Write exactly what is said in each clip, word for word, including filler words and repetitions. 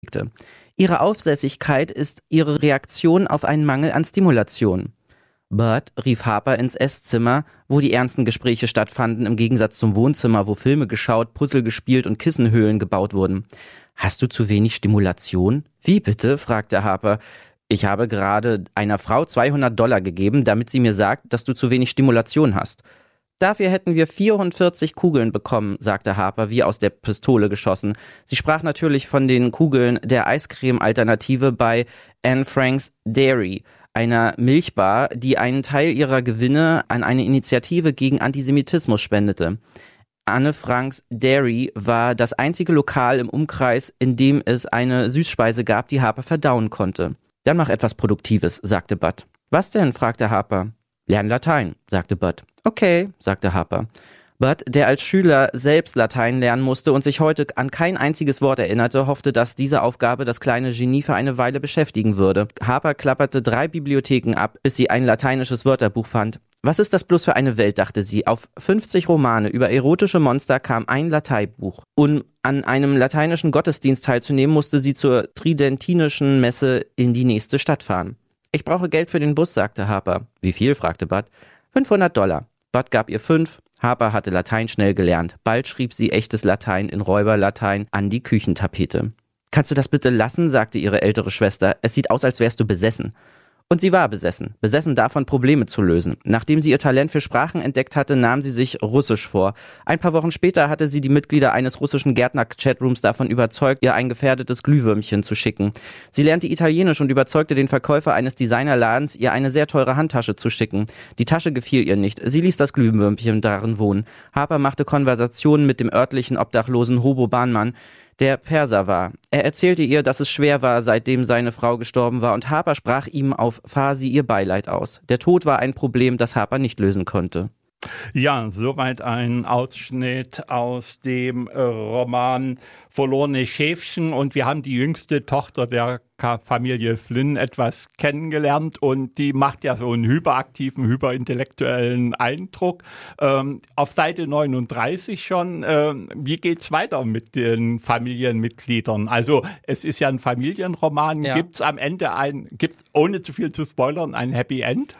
Ihre Aufsässigkeit ist ihre Reaktion auf einen Mangel an Stimulation. Bud, rief Harper ins Esszimmer, wo die ernsten Gespräche stattfanden, im Gegensatz zum Wohnzimmer, wo Filme geschaut, Puzzle gespielt und Kissenhöhlen gebaut wurden. »Hast du zu wenig Stimulation?« »Wie bitte?« fragte Harper. »Ich habe gerade einer Frau zweihundert Dollar gegeben, damit sie mir sagt, dass du zu wenig Stimulation hast.« »Dafür hätten wir vierundvierzig Kugeln bekommen«, sagte Harper, wie aus der Pistole geschossen. Sie sprach natürlich von den Kugeln der Eiscreme-Alternative bei Anne Frank's Dairy, einer Milchbar, die einen Teil ihrer Gewinne an eine Initiative gegen Antisemitismus spendete. Anne Franks Dairy war das einzige Lokal im Umkreis, in dem es eine Süßspeise gab, die Harper verdauen konnte. »Dann mach etwas Produktives«, sagte Bud. »Was denn?« fragte Harper. »Lern Latein«, sagte Bud. »Okay«, sagte Harper. Bud, der als Schüler selbst Latein lernen musste und sich heute an kein einziges Wort erinnerte, hoffte, dass diese Aufgabe das kleine Genie für eine Weile beschäftigen würde. Harper klapperte drei Bibliotheken ab, bis sie ein lateinisches Wörterbuch fand. Was ist das bloß für eine Welt, dachte sie. Auf fünfzig Romane über erotische Monster kam ein Lateinbuch. Um an einem lateinischen Gottesdienst teilzunehmen, musste sie zur tridentinischen Messe in die nächste Stadt fahren. »Ich brauche Geld für den Bus«, sagte Harper. »Wie viel?« fragte Bud. »fünfhundert Dollar. Bud gab ihr fünf. Harper hatte Latein schnell gelernt. Bald schrieb sie echtes Latein in Räuberlatein an die Küchentapete. »Kannst du das bitte lassen?« sagte ihre ältere Schwester. »Es sieht aus, als wärst du besessen.« Und sie war besessen, besessen davon, Probleme zu lösen. Nachdem sie ihr Talent für Sprachen entdeckt hatte, nahm sie sich Russisch vor. Ein paar Wochen später hatte sie die Mitglieder eines russischen Gärtner-Chatrooms davon überzeugt, ihr ein gefährdetes Glühwürmchen zu schicken. Sie lernte Italienisch und überzeugte den Verkäufer eines Designerladens, ihr eine sehr teure Handtasche zu schicken. Die Tasche gefiel ihr nicht, sie ließ das Glühwürmchen darin wohnen. Harper machte Konversationen mit dem örtlichen obdachlosen Hobo Bahnmann, der Perser war. Er erzählte ihr, dass es schwer war, seitdem seine Frau gestorben war, und Harper sprach ihm auf Farsi ihr Beileid aus. Der Tod war ein Problem, das Harper nicht lösen konnte. Ja, soweit ein Ausschnitt aus dem äh, Roman Verlorene Schäfchen, und wir haben die jüngste Tochter der Familie Flynn etwas kennengelernt, und die macht ja so einen hyperaktiven, hyperintellektuellen Eindruck. Ähm, auf Seite neununddreißig schon, äh, wie geht's weiter mit den Familienmitgliedern? Also es ist ja ein Familienroman, ja. Gibt's am Ende ein, gibt's, ohne zu viel zu spoilern, ein Happy End?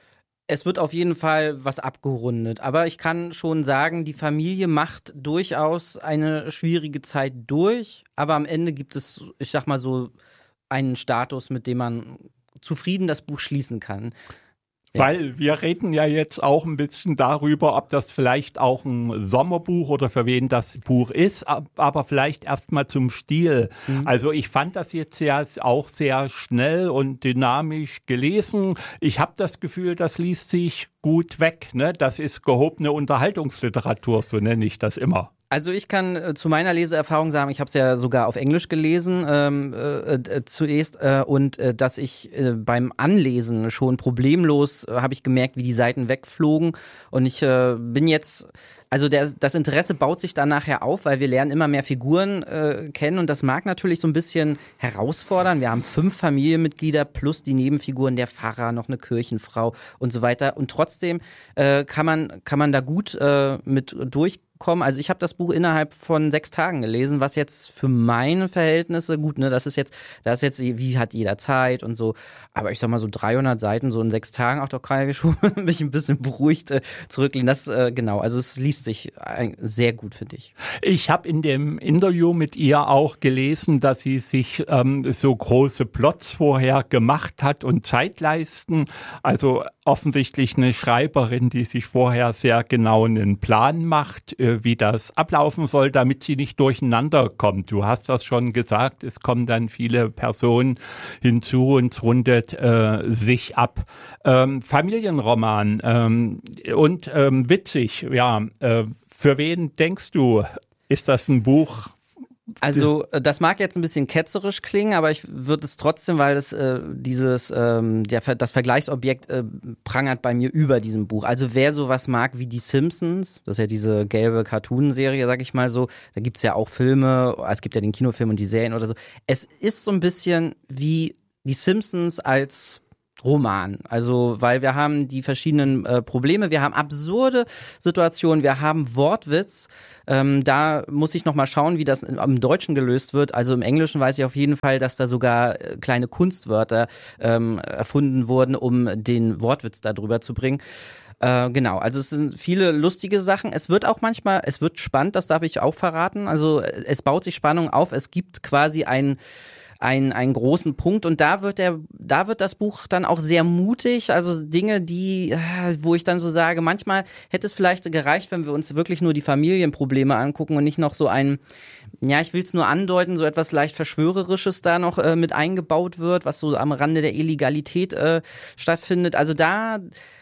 Es wird auf jeden Fall was abgerundet, aber ich kann schon sagen, die Familie macht durchaus eine schwierige Zeit durch, aber am Ende gibt es, ich sag mal so, einen Status, mit dem man zufrieden das Buch schließen kann. Ja. Weil wir reden ja jetzt auch ein bisschen darüber, ob das vielleicht auch ein Sommerbuch oder für wen das Buch ist, aber vielleicht erstmal zum Stil. Mhm. Also ich fand das jetzt ja auch sehr schnell und dynamisch gelesen. Ich habe das Gefühl, das liest sich gut weg, ne? Das ist gehobene Unterhaltungsliteratur, so nenne ich das immer. Also ich kann äh, zu meiner Leseerfahrung sagen, ich habe es ja sogar auf Englisch gelesen ähm, äh, äh, zuerst äh, und äh, dass ich äh, beim Anlesen schon problemlos äh, habe ich gemerkt, wie die Seiten wegflogen, und ich äh, bin jetzt, also der, das Interesse baut sich dann nachher auf, weil wir lernen immer mehr Figuren äh, kennen, und das mag natürlich so ein bisschen herausfordern. Wir haben fünf Familienmitglieder plus die Nebenfiguren, der Pfarrer, noch eine Kirchenfrau und so weiter, und trotzdem äh, kann man kann man da gut äh, mit durchkommen. Also ich habe das Buch innerhalb von sechs Tagen gelesen, was jetzt für meine Verhältnisse, gut, ne, das ist jetzt, das ist jetzt, wie hat jeder Zeit und so, aber ich sag mal so dreihundert Seiten so in sechs Tagen, auch doch kann ich schon mich ein bisschen beruhigt äh, zurücklehnen. Das, äh, genau, also es liest sich äh, sehr gut, finde ich. Ich habe in dem Interview mit ihr auch gelesen, dass sie sich ähm, so große Plots vorher gemacht hat und Zeitleisten, also offensichtlich eine Schreiberin, die sich vorher sehr genau einen Plan macht, äh, wie das ablaufen soll, damit sie nicht durcheinander kommt. Du hast das schon gesagt, es kommen dann viele Personen hinzu und es rundet äh, sich ab. Ähm, Familienroman ähm, und ähm, witzig, ja. Äh, für wen denkst du, ist das ein Buch? Also das mag jetzt ein bisschen ketzerisch klingen, aber ich würde es trotzdem, weil es äh, dieses ähm, der, das Vergleichsobjekt äh, prangert bei mir über diesem Buch. Also wer sowas mag wie die Simpsons, das ist ja diese gelbe Cartoon-Serie, sag ich mal so, da gibt's ja auch Filme, es gibt ja den Kinofilm und die Serien oder so. Es ist so ein bisschen wie die Simpsons als Roman. Also, weil wir haben die verschiedenen äh, Probleme, wir haben absurde Situationen, wir haben Wortwitz. Ähm, da muss ich nochmal schauen, wie das im Deutschen gelöst wird. Also im Englischen weiß ich auf jeden Fall, dass da sogar äh, kleine Kunstwörter ähm, erfunden wurden, um den Wortwitz da drüber zu bringen. Äh, genau, also es sind viele lustige Sachen. Es wird auch manchmal, es wird spannend, das darf ich auch verraten. Also es baut sich Spannung auf. Es gibt quasi ein Ein, einen großen Punkt und da wird der, da wird das Buch dann auch sehr mutig, also Dinge, die, wo ich dann so sage, manchmal hätte es vielleicht gereicht, wenn wir uns wirklich nur die Familienprobleme angucken und nicht noch so ein, ja, ich will es nur andeuten, so etwas leicht Verschwörerisches da noch äh, mit eingebaut wird, was so am Rande der Illegalität äh, stattfindet. Also da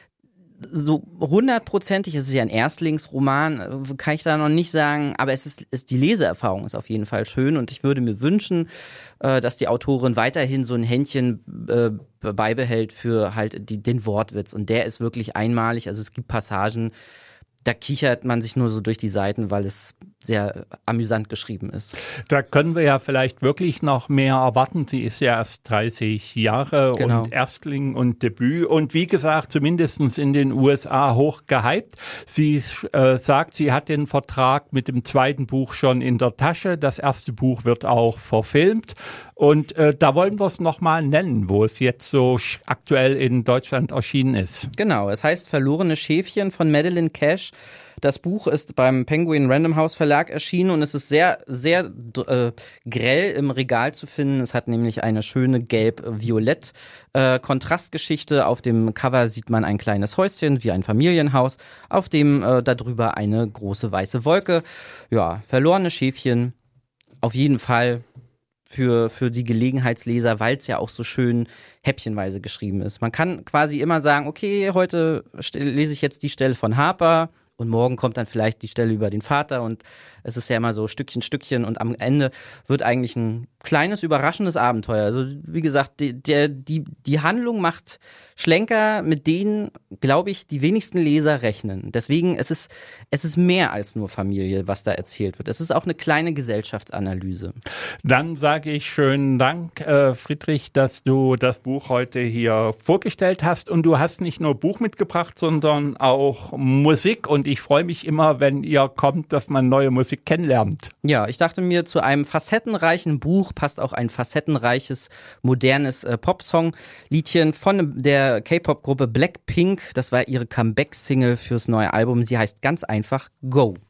so hundertprozentig, es ist ja ein Erstlingsroman, kann ich da noch nicht sagen, aber es ist, ist die Leseerfahrung ist auf jeden Fall schön und ich würde mir wünschen, äh, dass die Autorin weiterhin so ein Händchen äh, beibehält für halt die, den Wortwitz und der ist wirklich einmalig, also es gibt Passagen, da kichert man sich nur so durch die Seiten, weil es sehr amüsant geschrieben ist. Da können wir ja vielleicht wirklich noch mehr erwarten. Sie ist ja erst dreißig Jahre genau. und Erstling und Debüt und wie gesagt, zumindest in den U S A hoch gehypt. Sie äh, sagt, sie hat den Vertrag mit dem zweiten Buch schon in der Tasche. Das erste Buch wird auch verfilmt und äh, da wollen wir es nochmal nennen, wo es jetzt so aktuell in Deutschland erschienen ist. Genau, es heißt Verlorene Schäfchen von Madeleine Cash. Das Buch ist beim Penguin Random House Verlag erschienen und es ist sehr, sehr äh, grell im Regal zu finden. Es hat nämlich eine schöne gelb-violett äh, Kontrastgeschichte. Auf dem Cover sieht man ein kleines Häuschen wie ein Familienhaus, auf dem äh, darüber eine große weiße Wolke. Ja, Verlorene Schäfchen, auf jeden Fall für, für die Gelegenheitsleser, weil es ja auch so schön häppchenweise geschrieben ist. Man kann quasi immer sagen, okay, heute lese ich jetzt die Stelle von Harper, und morgen kommt dann vielleicht die Stelle über den Vater und es ist ja immer so Stückchen, Stückchen und am Ende wird eigentlich ein kleines, überraschendes Abenteuer. Also wie gesagt, die, der, die, die Handlung macht Schlenker, mit denen, glaube ich, die wenigsten Leser rechnen. Deswegen, es ist, es ist mehr als nur Familie, was da erzählt wird. Es ist auch eine kleine Gesellschaftsanalyse. Dann sage ich schönen Dank, äh, Friedrich, dass du das Buch heute hier vorgestellt hast. Und du hast nicht nur Buch mitgebracht, sondern auch Musik. Und ich freue mich immer, wenn ihr kommt, dass man neue Musik kennenlernt. Ja, ich dachte mir, zu einem facettenreichen Buch passt auch ein facettenreiches, modernes äh, Popsong-Liedchen von der K-Pop-Gruppe Blackpink. Das war ihre Comeback-Single fürs neue Album. Sie heißt ganz einfach Go.